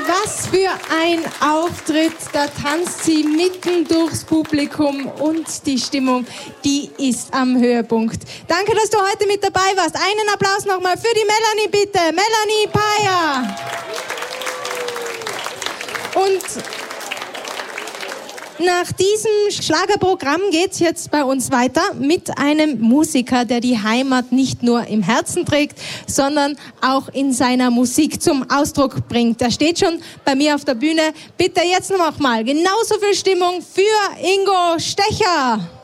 Was für ein Auftritt, da tanzt sie mitten durchs Publikum und die Stimmung, die ist am Höhepunkt. Danke, dass du heute mit dabei warst. Einen Applaus nochmal für die Melanie bitte, Melanie Payer. Und nach diesem Schlagerprogramm geht's jetzt bei uns weiter mit einem Musiker, der die Heimat nicht nur im Herzen trägt, sondern auch in seiner Musik zum Ausdruck bringt. Der steht schon bei mir auf der Bühne. Bitte jetzt noch mal genauso viel Stimmung für Ingo Stecher.